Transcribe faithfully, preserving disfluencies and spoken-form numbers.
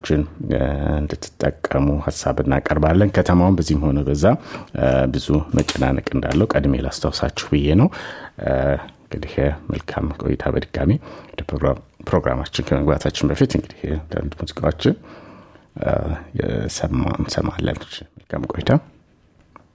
ሙዚቃዎችን እንድትጠቀሙ ሐሳብ እናቀርባለን ከተማውን በዚህም ሆነ በዛ ብዙ መጨናነቅ እንዳለው ቀድሜ ላስታውሳችሁ ብዬ ነው እንግዲህ መልካም ቆይታ በድጋሚ ወደ ፕሮግራም ፕሮግራማችን ከመግባታችን በፊት እንግዲህ አንድ ሙዚቃዎችን የሰማ እንሰማለን መልካም ቆይታ